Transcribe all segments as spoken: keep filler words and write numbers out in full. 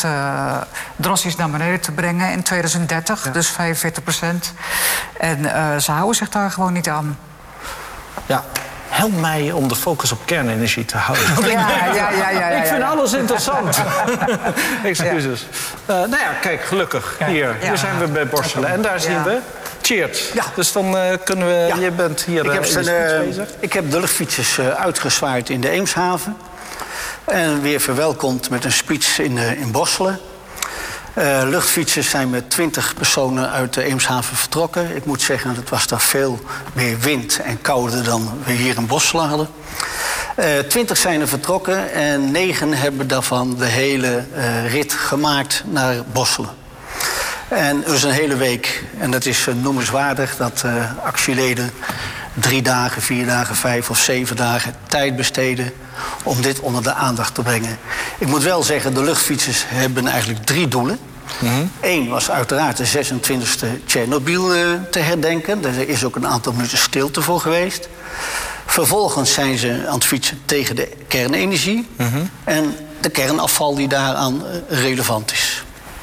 echt uh, drastisch naar beneden te brengen in tweeduizend dertig. Ja. Dus vijfenveertig procent. En uh, ze houden zich daar gewoon niet aan. Ja. Help mij om de focus op kernenergie te houden. Ja, ja, ja, ja, ja, ik vind ja. alles interessant. Excuses. Ja. Uh, nou ja, kijk, gelukkig. Hier, ja. hier zijn we bij Borselen. En daar zien ja. we Tjeerd. Ja. Dus dan uh, kunnen we... Ja. Je bent hier ik heb, uh, in de uh, bezig. Ik heb de luchtfietsers uh, uitgezwaaid in de Eemshaven. En weer verwelkomd met een speech in, uh, in Borselen. Uh, luchtfietsers zijn met twintig personen uit de Eemshaven vertrokken. Ik moet zeggen, het was daar veel meer wind en kouder dan we hier in Borselen hadden. Uh, twintig zijn er vertrokken en negen hebben daarvan de hele uh, rit gemaakt naar Borselen. En dat is een hele week. En dat is uh, noemenswaardig dat uh, actieleden drie dagen, vier dagen, vijf of zeven dagen tijd besteden om dit onder de aandacht te brengen. Ik moet wel zeggen, de luchtfietsers hebben eigenlijk drie doelen. Mm-hmm. Eén was uiteraard de zesentwintigste Tsjernobyl uh, te herdenken. Daar is ook een aantal minuten stilte voor geweest. Vervolgens zijn ze aan het fietsen tegen de kernenergie. Mm-hmm. En de kernafval die daaraan uh, relevant is.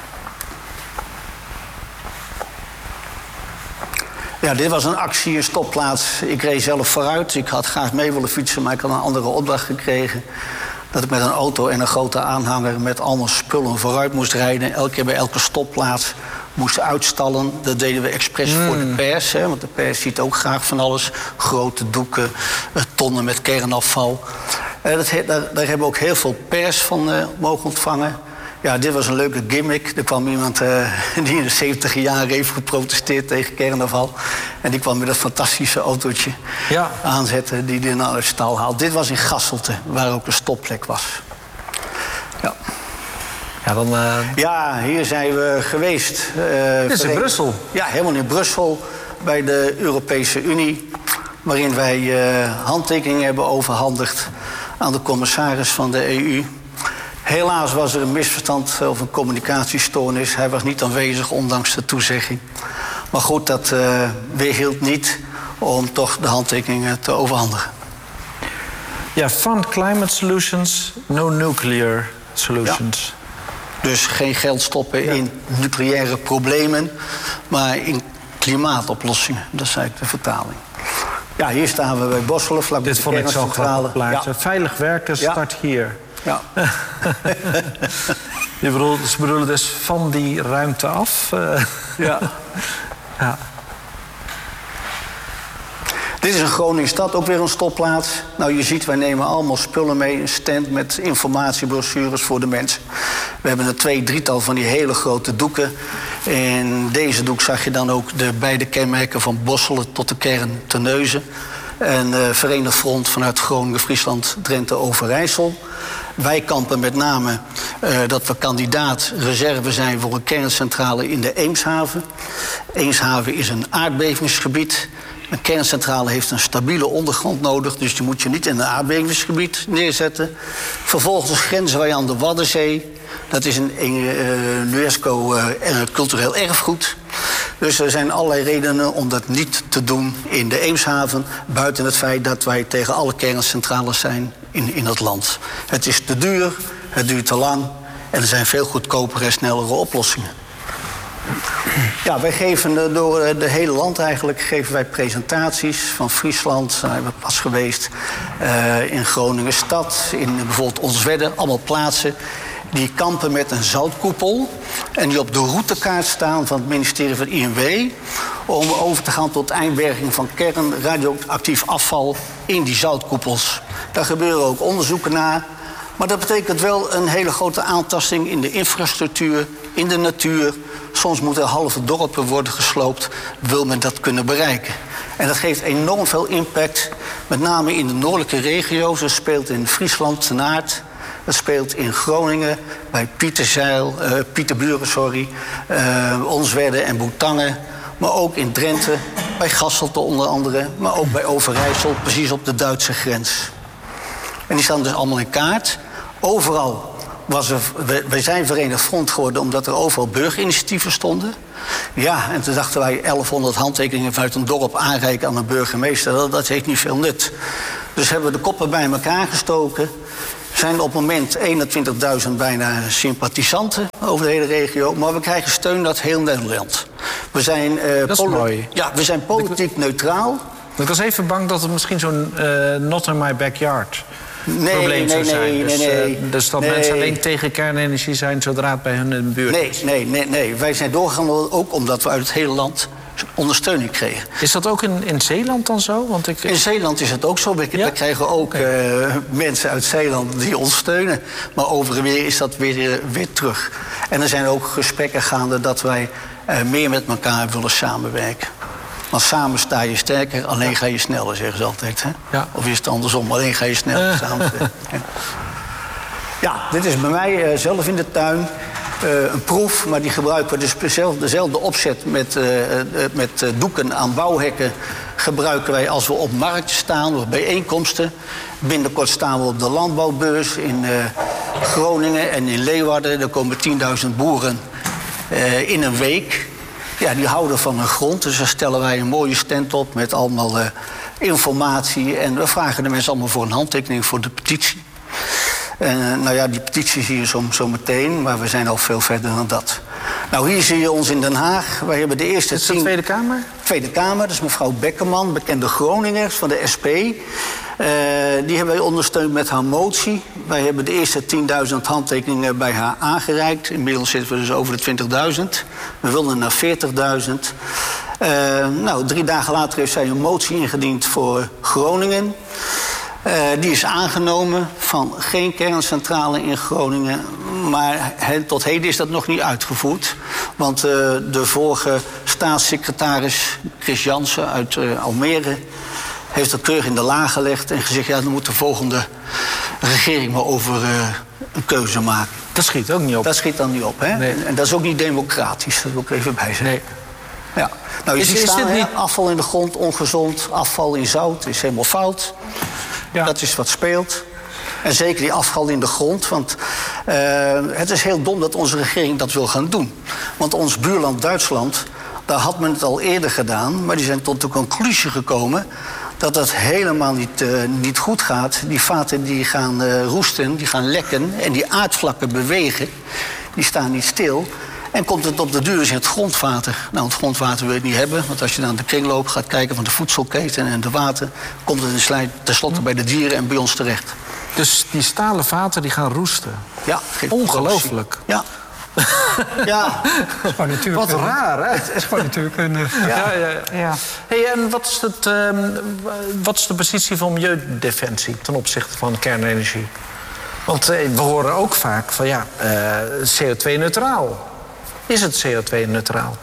Ja, dit was een actie, een stopplaats. Ik reed zelf vooruit. Ik had graag mee willen fietsen, maar ik had een andere opdracht gekregen. Dat ik met een auto en een grote aanhanger met allemaal spullen vooruit moest rijden. Elke keer bij elke stopplaats moest uitstallen. Dat deden we expres mm. voor de pers. Hè, want de pers ziet ook graag van alles. Grote doeken, tonnen met kernafval. Uh, dat he, daar, daar hebben we ook heel veel pers van uh, mogen ontvangen. Ja, dit was een leuke gimmick. Er kwam iemand uh, die in de zeventig jaren heeft geprotesteerd tegen kernafval. En die kwam met dat fantastische autootje ja. aanzetten die hij nou uit staal haalt. Dit was in Gasselte, waar ook een stopplek was. Ja, ja, dan, uh... ja hier zijn we geweest. Uh, Dit is in Brussel? Ja, helemaal in Brussel, bij de Europese Unie. Waarin wij uh, handtekeningen hebben overhandigd aan de commissaris van de E U. Helaas was er een misverstand of een communicatiestoornis. Hij was niet aanwezig, ondanks de toezegging. Maar goed, dat uh, weerhield niet om toch de handtekeningen te overhandigen. Ja, fund climate solutions, no nuclear solutions. Ja. Dus geen geld stoppen ja. in nucleaire problemen, maar in klimaatoplossingen. Dat is eigenlijk de vertaling. Ja, hier staan we bij Borselen, vlak bij de kerncentrale. Dit vond ik zo grappig plaatje. Ja. Veilig werken start ja. hier. Ja. Je bedoelt, ze bedoelen dus van die ruimte af? Uh, ja. ja. Dit is een Groningen-stad, ook weer een stopplaats. Nou, je ziet, wij nemen allemaal spullen mee. Een stand met informatiebrochures voor de mensen. We hebben een twee, drietal van die hele grote doeken. In deze doek zag je dan ook de beide kenmerken van Borselen tot de kern Terneuzen. En uh, Verenigd Front vanuit Groningen, Friesland, Drenthe, Overijssel. Wij kampen met name uh, dat we kandidaat reserve zijn voor een kerncentrale in de Eemshaven. Eemshaven is een aardbevingsgebied. Een kerncentrale heeft een stabiele ondergrond nodig, dus die moet je niet in een aardbevingsgebied neerzetten. Vervolgens grenzen wij aan de Waddenzee. Dat is een, een uh, UNESCO uh, cultureel erfgoed. Dus er zijn allerlei redenen om dat niet te doen in de Eemshaven, buiten het feit dat wij tegen alle kerncentrales zijn in, in het land. Het is te duur, het duurt te lang en er zijn veel goedkopere en snellere oplossingen. Ja, wij geven door de hele land eigenlijk geven wij presentaties van Friesland. Daar hebben we pas geweest uh, in Groningen stad, in bijvoorbeeld Onstwedde, allemaal plaatsen die kampen met een zoutkoepel en die op de routekaart staan van het ministerie van I N W om over te gaan tot eindberging van kern radioactief afval in die zoutkoepels. Daar gebeuren ook onderzoeken naar. Maar dat betekent wel een hele grote aantasting in de infrastructuur, in de natuur. Soms moeten halve dorpen worden gesloopt, wil men dat kunnen bereiken. En dat geeft enorm veel impact, met name in de noordelijke regio's. Dat speelt in Friesland, ten Aard. Dat speelt in Groningen, bij Pieterzeil, uh, Pieterburen, sorry, uh, Onstwedde en Boetangen. Maar ook in Drenthe, bij Gasselte onder andere. Maar ook bij Overijssel, precies op de Duitse grens. En die staan dus allemaal in kaart. Overal was er, wij zijn Verenigd Front geworden omdat er overal burgerinitiatieven stonden. Ja, en toen dachten wij elfhonderd handtekeningen vanuit een dorp aanreiken aan een burgemeester. Dat, dat heeft niet veel nut. Dus hebben we de koppen bij elkaar gestoken. zijn op het moment eenentwintigduizend bijna sympathisanten over de hele regio. Maar we krijgen steun uit heel Nederland. We zijn, uh, dat is mooi. Ja, we zijn politiek neutraal. Ik was even bang dat het misschien zo'n uh, not in my backyard nee, probleem zou nee, zijn. Nee, dus, nee, nee. Uh, dus dat nee. mensen alleen tegen kernenergie zijn zodra het bij hun in de buurt nee, is. Nee, nee, nee. Wij zijn doorgegaan ook omdat we uit het hele land ondersteuning kregen. Is dat ook in, in Zeeland dan zo? Want ik... In Zeeland is het ook zo. We ja? krijgen ook okay. uh, mensen uit Zeeland die ons steunen. Maar over en weer is dat weer, weer terug. En er zijn ook gesprekken gaande dat wij uh, meer met elkaar willen samenwerken. Want samen sta je sterker, alleen ja. ga je sneller, zeggen ze altijd. Hè? Ja. Of is het andersom, alleen ga je sneller samen. Ja. ja, dit is bij mij uh, zelf in de tuin. Uh, een proef, maar die gebruiken we dus dezelfde opzet met, uh, uh, met uh, doeken aan bouwhekken. Gebruiken wij als we op markten staan of bijeenkomsten. Binnenkort staan we op de landbouwbeurs in uh, Groningen en in Leeuwarden. Er komen tienduizend boeren uh, in een week. Ja, die houden van hun grond. Dus dan stellen wij een mooie stand op met allemaal uh, informatie. En we vragen de mensen allemaal voor een handtekening voor de petitie. Uh, nou ja, die petitie zie je zo, zo meteen, maar we zijn al veel verder dan dat. Nou, hier zie je ons in Den Haag. Wij hebben de eerste... Is dat de Tweede Kamer? Tweede Kamer, dat is mevrouw Bekkerman, bekende Groningers van de S P. Uh, die hebben wij ondersteund met haar motie. Wij hebben de eerste tienduizend handtekeningen bij haar aangereikt. Inmiddels zitten we dus over de twintigduizend. We wilden naar veertigduizend. Uh, nou, drie dagen later heeft zij een motie ingediend voor Groningen. Uh, die is aangenomen van geen kerncentrale in Groningen. Maar he, tot heden is dat nog niet uitgevoerd. Want uh, de vorige staatssecretaris Chris Jansen uit uh, Almere heeft dat keurig in de la gelegd en gezegd: ja, dan moet de volgende regering maar over uh, een keuze maken. Dat schiet ook niet op. Dat schiet dan niet op, hè? Nee. En, en dat is ook niet democratisch, dat wil ik even bij zeggen. Nee. Ja. Nou, je is, ziet is staan, dit niet... afval in de grond, ongezond. Afval in zout is helemaal fout. Ja. Dat is wat speelt. En zeker die afval in de grond. Want uh, het is heel dom dat onze regering dat wil gaan doen. Want ons buurland Duitsland, daar had men het al eerder gedaan. Maar die zijn tot de conclusie gekomen dat dat helemaal niet, uh, niet goed gaat. Die vaten die gaan uh, roesten, die gaan lekken. En die aardvlakken bewegen. Die staan niet stil. En komt het op de duur in het grondwater. Nou, het grondwater wil je het niet hebben. Want als je naar de kringloop gaat kijken van de voedselketen en de water, komt het tenslotte bij de dieren en bij ons terecht. Dus die stalen vaten die gaan roesten? Ja. Ongelooflijk. Ja. Ja. Wat raar, hè? Het is gewoon natuurlijk een... Uh, ja. Ja, ja, ja. Ja. Hey, en wat is, het, um, wat is de positie van Milieudefensie ten opzichte van kernenergie? Want uh, we horen ook vaak van ja, uh, C O twee neutraal. Is het C O twee neutraal?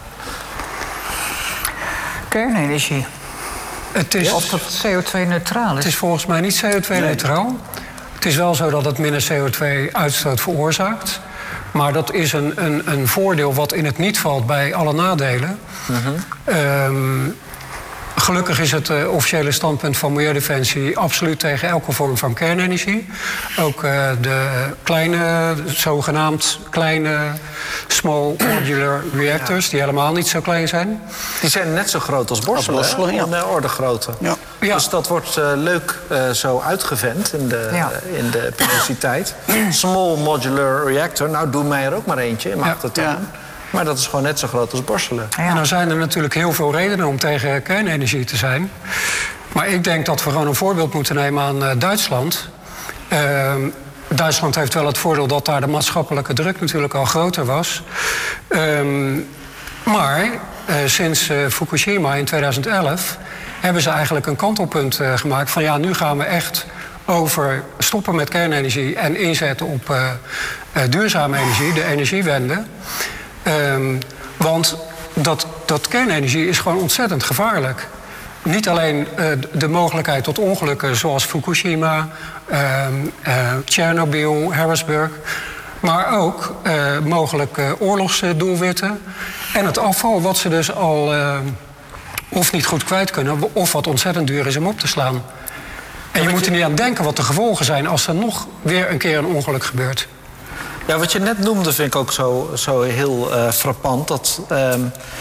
Kernenergie. Het is, ja, of dat C O twee neutraal is? Het is volgens mij niet C O twee neutraal. Nee. Het is wel zo dat het minder C O twee uitstoot veroorzaakt. Maar dat is een, een, een voordeel wat in het niet valt bij alle nadelen. Uh-huh. Um, Gelukkig is het uh, officiële standpunt van Milieudefensie absoluut tegen elke vorm van kernenergie. Ook uh, de kleine, zogenaamd kleine small modular reactors, ja. die helemaal niet zo klein zijn. Die zijn net zo groot als Borselen, als Borselen, ja. In de orde grootte. Ja. Ja. Dus dat wordt uh, leuk uh, zo uitgevent in de, ja. uh, in de publiciteit. Small modular reactor, nou doe mij er ook maar eentje in mijn achtertuin. Ja. Maar dat is gewoon net zo groot als Borselen. Ja. En dan zijn er natuurlijk heel veel redenen om tegen kernenergie te zijn. Maar ik denk dat we gewoon een voorbeeld moeten nemen aan uh, Duitsland. Uh, Duitsland heeft wel het voordeel dat daar de maatschappelijke druk natuurlijk al groter was. Um, maar uh, sinds uh, Fukushima in tweeduizend elf hebben ze eigenlijk een kantelpunt uh, gemaakt van ja, nu gaan we echt over stoppen met kernenergie en inzetten op uh, uh, duurzame energie, de energiewende. Um, want dat, dat kernenergie is gewoon ontzettend gevaarlijk. Niet alleen uh, de mogelijkheid tot ongelukken zoals Fukushima, uh, uh, Tsjernobyl, Harrisburg, maar ook uh, mogelijke oorlogsdoelwitten en het afval wat ze dus al uh, of niet goed kwijt kunnen of wat ontzettend duur is om op te slaan. En je moet er niet aan denken wat de gevolgen zijn als er nog weer een keer een ongeluk gebeurt. Ja, wat je net noemde vind ik ook zo, zo heel uh, frappant. Dat, uh,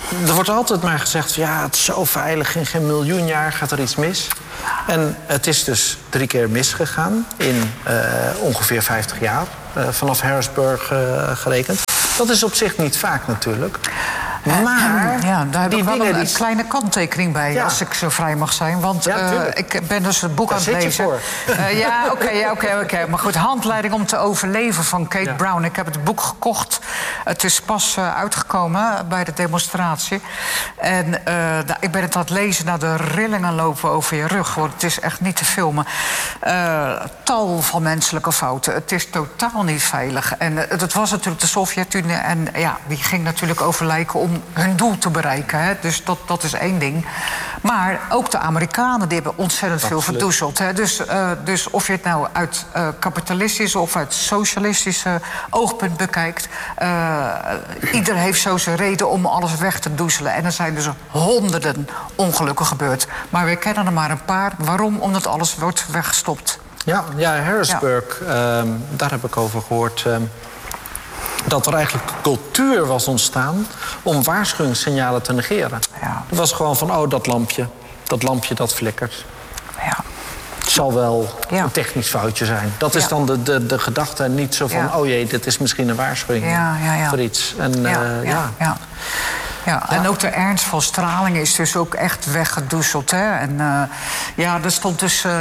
er wordt altijd maar gezegd, ja, het is zo veilig, in geen miljoen jaar gaat er iets mis. En het is dus drie keer misgegaan in uh, ongeveer vijftig jaar, uh, vanaf Harrisburg uh, gerekend. Dat is op zich niet vaak natuurlijk. Maar ja, daar heb die ik wel een, die... een kleine kanttekening bij, ja. als ik zo vrij mag zijn. Want ja, uh, ik ben dus het boek daar aan het lezen. Uh, ja, oké, okay, ja, oké, okay, oké. Okay. Maar goed, Handleiding om te overleven van Kate ja. Brown. Ik heb het boek gekocht. Het is pas uh, uitgekomen bij de demonstratie. En uh, nou, ik ben het aan het lezen. Nou, de rillingen lopen over je rug. Want het is echt niet te filmen. Uh, tal van menselijke fouten. Het is totaal niet veilig. En uh, het was natuurlijk de Sovjet-Unie. En ja, die ging natuurlijk over lijken om hun doel te bereiken. Hè? Dus dat, dat is één ding. Maar ook de Amerikanen die hebben ontzettend Absoluut. veel verdoezeld. Hè? Dus, uh, dus of je het nou uit uh, kapitalistische of uit socialistische oogpunt bekijkt... Uh, ieder heeft zo zijn reden om alles weg te doezelen. En er zijn dus honderden ongelukken gebeurd. Maar we kennen er maar een paar. Waarom? Omdat alles wordt weggestopt. Ja, ja Harrisburg, ja. Um, daar heb ik over gehoord... Um, dat er eigenlijk cultuur was ontstaan om waarschuwingssignalen te negeren. Ja. Het was gewoon van, oh, dat lampje, dat lampje dat flikkert. Ja. Het zal wel ja. een technisch foutje zijn. Dat ja. is dan de, de, de gedachte en niet zo van, ja. oh jee, dit is misschien een waarschuwing ja, ja, ja. voor iets. En, ja, uh, ja, ja. ja. Ja, en ja. ook de ernst van straling is dus ook echt weggedoezeld. Hè? En uh, ja, er stond dus... Uh,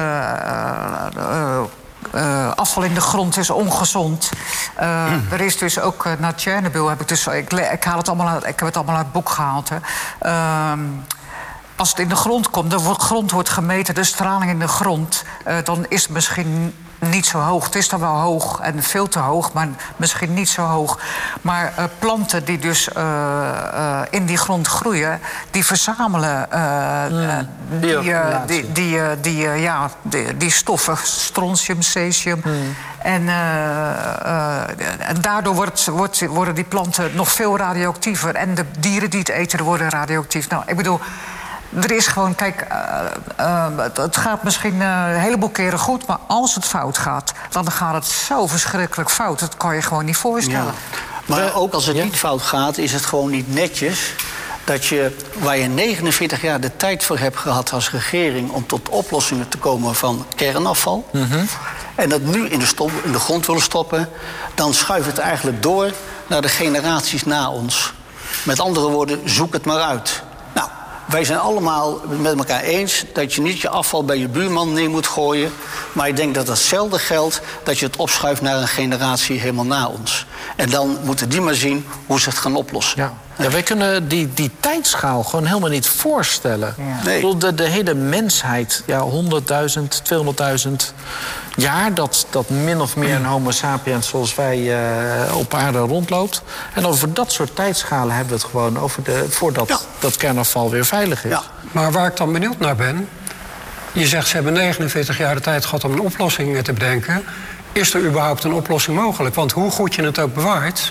uh, Uh, afval in de grond is ongezond. Uh, mm. Er is dus ook uh, naar Chernobyl heb ik dus ik, ik haal het allemaal uit, ik heb het allemaal uit het boek gehaald. Hè. Uh, als het in de grond komt, de grond wordt gemeten, de straling in de grond, uh, dan is het misschien niet zo hoog. Het is dan wel hoog en veel te hoog, maar misschien niet zo hoog. Maar uh, planten die dus uh, uh, in die grond groeien, die verzamelen uh, mm. die, uh, die, die, uh, die, uh, ja, die, die stoffen, strontium, cesium. Mm. En, uh, uh, en daardoor wordt, wordt, worden die planten nog veel radioactiever. En de dieren die het eten worden radioactief. Nou, ik bedoel... Er is gewoon, kijk, uh, uh, het gaat misschien uh, een heleboel keren goed... maar als het fout gaat, dan gaat het zo verschrikkelijk fout. Dat kan je gewoon niet voorstellen. Ja. Maar ook als het ja. niet fout gaat, is het gewoon niet netjes... dat je, waar je negenenveertig jaar de tijd voor hebt gehad als regering... om tot oplossingen te komen van kernafval... Mm-hmm. en dat nu in de, stop, in de grond willen stoppen... dan schuift het eigenlijk door naar de generaties na ons. Met andere woorden, zoek het maar uit. Wij zijn allemaal met elkaar eens dat je niet je afval bij je buurman neer moet gooien. Maar ik denk dat hetzelfde geldt dat je het opschuift naar een generatie helemaal na ons. En dan moeten die maar zien hoe ze het gaan oplossen. Ja. Ja, wij kunnen die, die tijdschaal gewoon helemaal niet voorstellen. Ja. Nee. De, de hele mensheid, ja, honderdduizend, tweehonderdduizend jaar... Dat, dat min of meer een homo sapiens zoals wij uh, op aarde rondloopt. En over dat soort tijdschalen hebben we het gewoon... over de, voordat ja. dat kernafval weer veilig is. Ja. Maar waar ik dan benieuwd naar ben... je zegt ze hebben negenenveertig jaar de tijd gehad om een oplossing te bedenken. Is er überhaupt een oplossing mogelijk? Want hoe goed je het ook bewaart...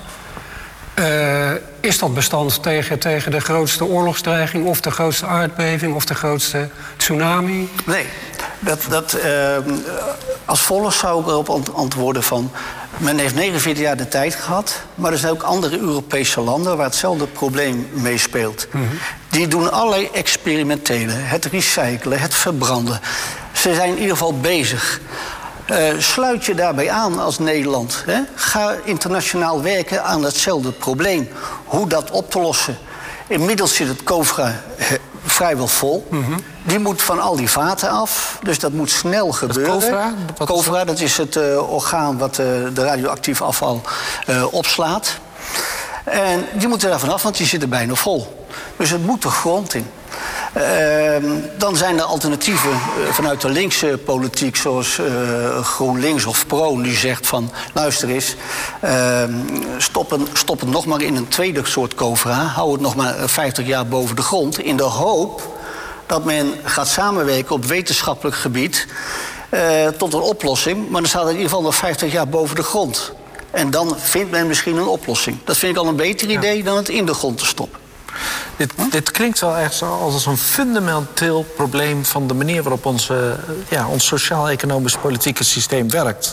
Uh, is dat bestand tegen, tegen de grootste oorlogsdreiging... of de grootste aardbeving of de grootste tsunami? Nee, dat, dat, uh, als volgt zou ik erop antwoorden van... men heeft negenenveertig jaar de tijd gehad... maar er zijn ook andere Europese landen waar hetzelfde probleem meespeelt. Mm-hmm. Die doen allerlei experimentelen, het recyclen, het verbranden. Ze zijn in ieder geval bezig... Uh, sluit je daarbij aan als Nederland. Hè? Ga internationaal werken aan hetzelfde probleem. Hoe dat op te lossen. Inmiddels zit het COFRA uh, vrijwel vol. Mm-hmm. Die moet van al die vaten af. Dus dat moet snel gebeuren. COFRA? COFRA, dat is het uh, orgaan wat uh, de radioactief afval uh, opslaat. En die moeten daar vanaf, want die zitten bijna vol. Dus het moet de grond in. Uh, dan zijn er alternatieven uh, vanuit de linkse politiek... zoals uh, GroenLinks of Pro, die zegt van... luister eens, uh, stop, een, stop het nog maar in een tweede soort COFRA... hou het nog maar vijftig jaar boven de grond... in de hoop dat men gaat samenwerken op wetenschappelijk gebied... Uh, tot een oplossing, maar dan staat het in ieder geval nog vijftig jaar boven de grond. En dan vindt men misschien een oplossing. Dat vind ik al een beter idee ja. dan het in de grond te stoppen. Dit, dit klinkt wel echt als een fundamenteel probleem van de manier waarop onze, ja, ons sociaal-economisch politieke systeem werkt.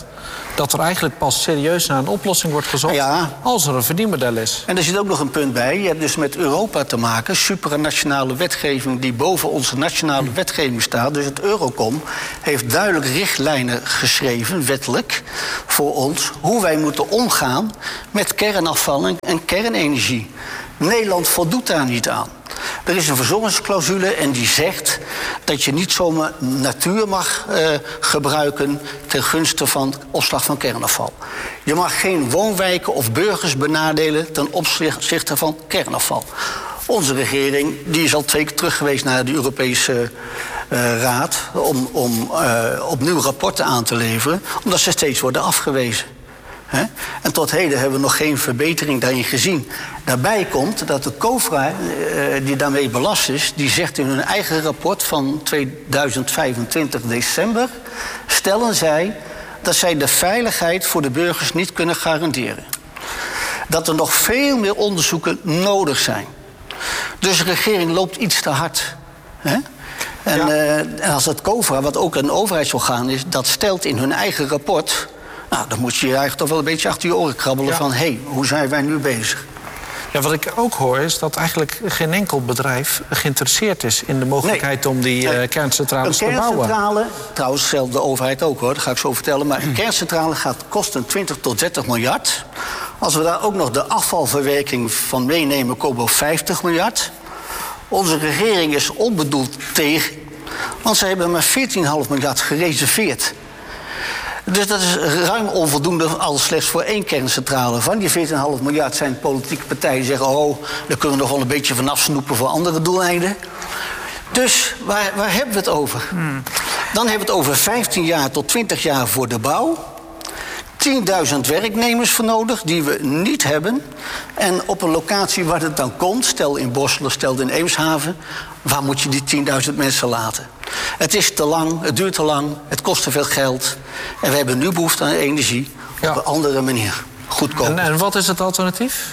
dat er eigenlijk pas serieus naar een oplossing wordt gezocht... Ja. als er een verdienmodel is. En er zit ook nog een punt bij. Je hebt dus met Europa te maken, supranationale wetgeving... die boven onze nationale hm. wetgeving staat. Dus het Eurocom heeft duidelijk richtlijnen geschreven, wettelijk... voor ons, hoe wij moeten omgaan met kernafval en kernenergie. Nederland voldoet daar niet aan. Er is een verzorgingsclausule en die zegt dat je niet zomaar natuur mag uh, gebruiken ten gunste van opslag van kernafval. Je mag geen woonwijken of burgers benadelen ten opzichte van kernafval. Onze regering die is al twee keer terug geweest naar de Europese uh, Raad om, om uh, opnieuw rapporten aan te leveren, omdat ze steeds worden afgewezen. He? En tot heden hebben we nog geen verbetering daarin gezien. Daarbij komt dat de COFRA, uh, die daarmee belast is... die zegt in hun eigen rapport van tweeduizend vijfentwintig december... stellen zij dat zij de veiligheid voor de burgers niet kunnen garanderen. Dat er nog veel meer onderzoeken nodig zijn. Dus de regering loopt iets te hard. He? En, ja. uh, en als het COFRA, wat ook een overheidsorgaan is... dat stelt in hun eigen rapport... Nou, dan moet je je eigenlijk toch wel een beetje achter je oren krabbelen... Ja. van, hé, hey, hoe zijn wij nu bezig? Ja, wat ik ook hoor is dat eigenlijk geen enkel bedrijf geïnteresseerd is... in de mogelijkheid nee. om die uh, kerncentrales te bouwen. Een kerncentrale, trouwens, zelfs de overheid ook hoor, dat ga ik zo vertellen... maar een kerncentrale gaat kosten twintig tot dertig miljard. Als we daar ook nog de afvalverwerking van meenemen... komen we op vijftig miljard. Onze regering is onbedoeld tegen... want ze hebben maar veertien komma vijf miljard gereserveerd... Dus dat is ruim onvoldoende al slechts voor één kerncentrale. Van die veertien komma vijf miljard zijn politieke partijen die zeggen... oh, daar kunnen we nog wel een beetje vanaf snoepen voor andere doeleinden. Dus waar, waar hebben we het over? Hmm. Dan hebben we het over vijftien jaar tot twintig jaar voor de bouw. tienduizend werknemers voor nodig, die we niet hebben. En op een locatie waar het dan komt, stel in Borselen, stel in Eemshaven... waar moet je die tienduizend mensen laten? Het is te lang, het duurt te lang, het kost te veel geld. En we hebben nu behoefte aan energie op ja. een andere manier. Goedkoop. En, en wat is het alternatief?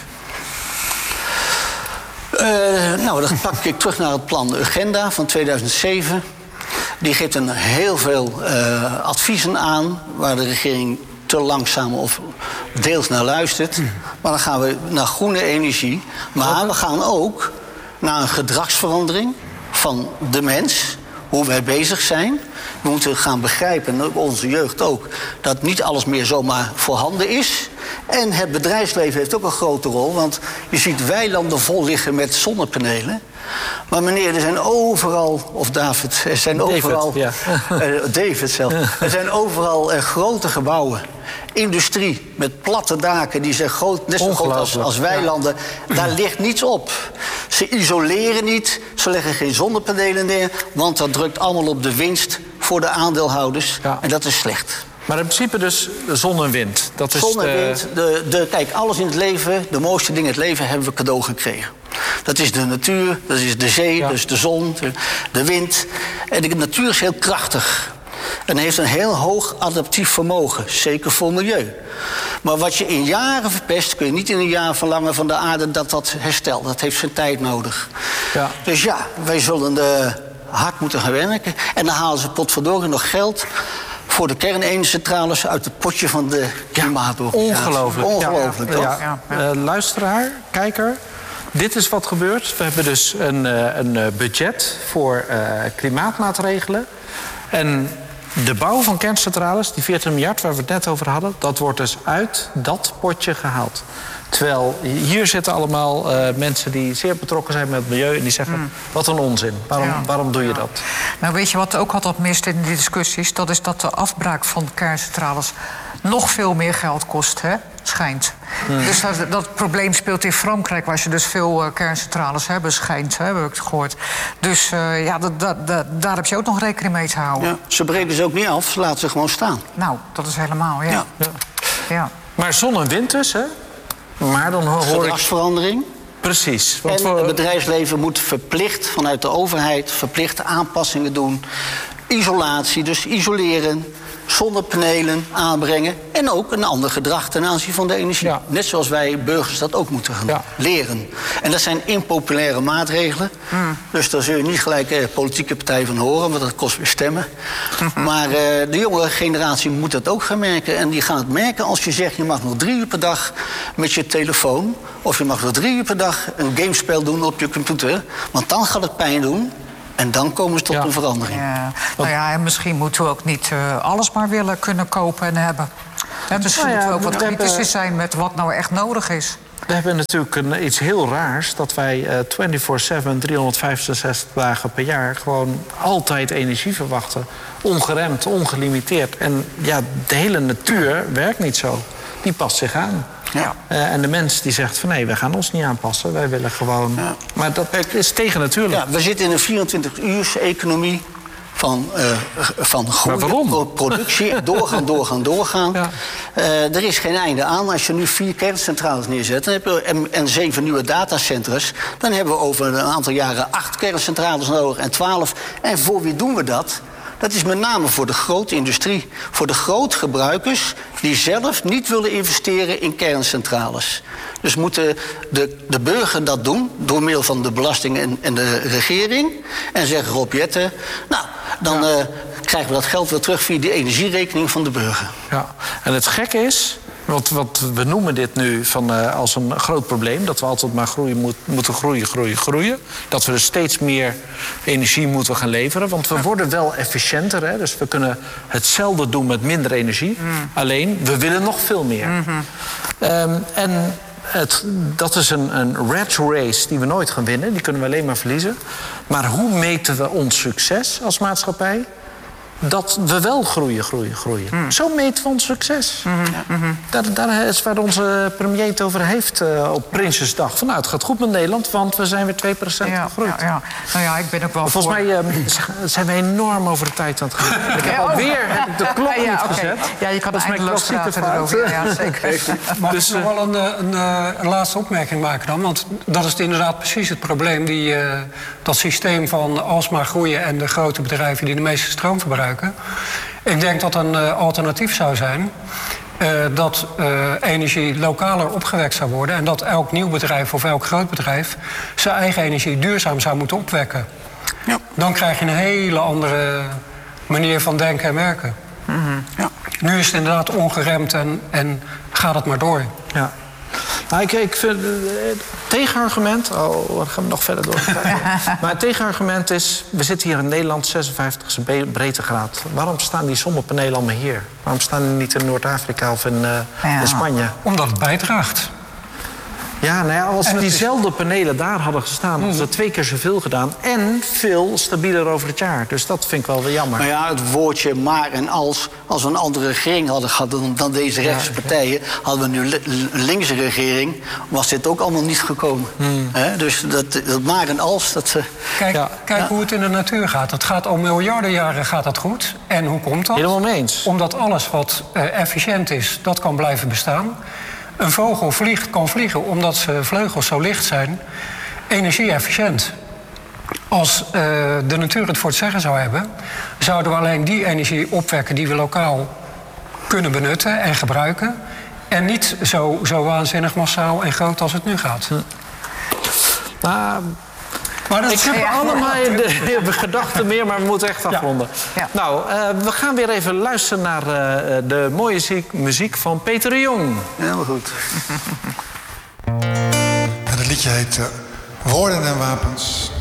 Uh, nou, dan pak ik terug naar het plan Agenda van tweeduizend zeven. Die geeft een heel veel uh, adviezen aan... waar de regering te langzaam of deels naar luistert. Maar dan gaan we naar groene energie. Maar we gaan ook naar een gedragsverandering van de mens... hoe wij bezig zijn. We moeten gaan begrijpen, en onze jeugd ook... dat niet alles meer zomaar voorhanden is. En het bedrijfsleven heeft ook een grote rol. Want je ziet weilanden vol liggen met zonnepanelen. Maar meneer, er zijn overal... of David, er zijn David, overal... Ja. Uh, David zelf. Er zijn overal uh, grote gebouwen. Industrie met platte daken, die zijn groot, net zo groot als, als weilanden. Ja. Daar ligt niets op. Ze isoleren niet, ze leggen geen zonnepanelen neer... want dat drukt allemaal op de winst voor de aandeelhouders. Ja. En dat is slecht. Maar in principe dus zon en wind. Dat is zon en de... wind. De, de, kijk, alles in het leven, de mooiste dingen in het leven... hebben we cadeau gekregen. Dat is de natuur, dat is de zee, ja. dat is de zon, de, de wind. En de natuur is heel krachtig. En heeft een heel hoog adaptief vermogen, zeker voor milieu. Maar wat je in jaren verpest, kun je niet in een jaar verlangen van de aarde dat dat herstelt. Dat heeft zijn tijd nodig. Ja. Dus ja, wij zullen uh, hard moeten gaan werken. En dan halen ze potverdorie nog geld voor de kernenergiecentrales uit het potje van de klimaatorganisatie. Ongelooflijk. Ongelooflijk, ja, toch? Ja, ja. Uh, luisteraar, kijker. Dit is wat gebeurt. We hebben dus een, uh, een budget voor uh, klimaatmaatregelen. En de bouw van kerncentrales, die veertien miljard waar we het net over hadden... dat wordt dus uit dat potje gehaald. Terwijl hier zitten allemaal uh, mensen die zeer betrokken zijn met het milieu... en die zeggen, mm. wat een onzin. Waarom, ja. waarom doe je dat? Nou, weet je wat ook altijd mist in die discussies? Dat is dat de afbraak van kerncentrales nog veel meer geld kost, hè? Schijnt. Mm. Dus dat, dat probleem speelt in Frankrijk... waar ze dus veel uh, kerncentrales hebben, schijnt, hè, heb ik het gehoord. Dus uh, ja, dat, dat, dat, daar heb je ook nog rekening mee te houden. Ja, ze breken ze ook niet af, ze laten ze gewoon staan. Nou, dat is helemaal, ja. ja. ja. ja. Maar zon en wind dus, hè? Maar dan hoor ik... Gedragsverandering. Precies. Want en voor... het bedrijfsleven moet verplicht, vanuit de overheid... verplichte aanpassingen doen. Isolatie, dus isoleren. zonnepanelen aanbrengen. En ook een ander gedrag ten aanzien van de energie. Ja. Net zoals wij burgers dat ook moeten gaan ja. leren. En dat zijn impopulaire maatregelen. Mm. Dus daar zul je niet gelijk een politieke partij van horen, want dat kost weer stemmen. Mm-hmm. Maar uh, de jongere generatie moet dat ook gaan merken. En die gaan het merken als je zegt, je mag nog drie uur per dag met je telefoon, of je mag nog drie uur per dag een gamespel doen op je computer. Want dan gaat het pijn doen. En dan komen ze tot ja. een verandering. Ja. Nou ja, en misschien moeten we ook niet uh, alles maar willen kunnen kopen en hebben. En misschien nou ja, moeten we ook wat kritisch hebben... zijn met wat nou echt nodig is. We hebben natuurlijk een, iets heel raars, dat wij uh, vierentwintig zeven, driehonderdvijfenzestig dagen per jaar gewoon altijd energie verwachten. Ongeremd, ongelimiteerd. En ja, de hele natuur werkt niet zo. Die past zich aan. Ja. Uh, en de mens die zegt van nee, wij gaan ons niet aanpassen. Wij willen gewoon... Ja. Maar dat is tegennatuurlijk. Ja, we zitten in een vierentwintig-uurs-economie van, uh, van groei, productie. Doorgaan, doorgaan, doorgaan. Ja. Uh, er is geen einde aan. Als je nu vier kerncentrales neerzet dan heb je, en, en zeven nieuwe datacenters, dan hebben we over een aantal jaren acht kerncentrales nodig en twaalf. En voor wie doen we dat? Dat is met name voor de grote industrie. Voor de grootgebruikers die zelf niet willen investeren in kerncentrales. Dus moeten de, de burger dat doen door middel van de belasting en, en de regering. En zeggen Rob Jetten, nou, dan ja. uh, krijgen we dat geld weer terug via de energierekening van de burger. Ja, en het gekke is, want, want we noemen dit nu van, uh, als een groot probleem, dat we altijd maar groeien, moet, moeten groeien, groeien, groeien. Dat we dus steeds meer energie moeten gaan leveren. Want we worden wel efficiënter, hè? Dus we kunnen hetzelfde doen met minder energie. Mm. Alleen, we willen nog veel meer. Mm-hmm. Um, en het, dat is een, een rat race die we nooit gaan winnen. Die kunnen we alleen maar verliezen. Maar hoe meten we ons succes als maatschappij? Dat we wel groeien, groeien, groeien. Mm. Zo meten we ons succes. Mm-hmm. Mm-hmm. Daar, daar is waar onze premier het over heeft uh, op Prinsjesdag. Van, nou, het gaat goed met Nederland, want we zijn weer twee procent ja, gegroeid. Ja, ja. Nou ja, ik ben ook wel Volgens voor... mij uh, zijn we enorm over de tijd aan het gaan. Ik heb alweer heb ik de klok ja, ja, niet okay. gezet. Ja, je kan eindeloos praten erover. Ja, zeker. Mag dus, ik nog wel een, een, een, een laatste opmerking maken dan? Want dat is inderdaad precies het probleem. Die, uh, dat systeem van alsmaar groeien en de grote bedrijven die de meeste stroom verbruiken. Ik denk dat een uh, alternatief zou zijn uh, dat uh, energie lokaler opgewekt zou worden en dat elk nieuw bedrijf of elk groot bedrijf zijn eigen energie duurzaam zou moeten opwekken. Ja. Dan krijg je een hele andere manier van denken en werken. Mm-hmm. Ja. Nu is het inderdaad ongeremd en, en gaat het maar door. Ja. Nou, ik, ik vind het tegenargument... Oh, dan gaan we nog verder door. Maar het tegenargument is... We zitten hier in Nederland, zesenvijftigste breedtegraad. Waarom staan die zonnepanelen allemaal hier? Waarom staan die niet in Noord-Afrika of in, uh, ja. in Spanje? Omdat het bijdraagt. Ja, nou ja, als we diezelfde panelen daar hadden gestaan... hadden we twee keer zoveel gedaan en veel stabieler over het jaar. Dus dat vind ik wel weer jammer. Nou ja, het woordje maar en als... als we een andere regering hadden gehad dan, dan deze rechtse partijen... hadden we nu een linkse regering... was dit ook allemaal niet gekomen. Hmm. He, dus dat, dat maar en als... Dat, kijk ja. kijk ja. hoe het in de natuur gaat. Het gaat al miljarden jaren gaat dat goed. En hoe komt dat? Helemaal mee eens. Omdat alles wat uh, efficiënt is, dat kan blijven bestaan... Een vogel vliegt, kan vliegen omdat zijn vleugels zo licht zijn, energie-efficiënt. Als uh, de natuur het voor het zeggen zou hebben, zouden we alleen die energie opwekken die we lokaal kunnen benutten en gebruiken. En niet zo, zo waanzinnig massaal en groot als het nu gaat. Hm. Nou, maar dat ik heb ja, allemaal in de, de gedachten meer, maar we moeten echt afronden. Ja. Ja. Nou, uh, we gaan weer even luisteren naar uh, de mooie ziek, muziek van Peter de Jong. Heel goed. Het liedje heet uh, Woorden en Wapens.